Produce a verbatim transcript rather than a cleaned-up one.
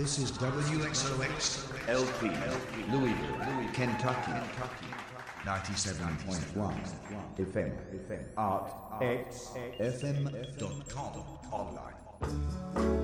This is W X O X L P, Louisville, Kentucky, ninety-seven point one F M, Art X F M dot com online.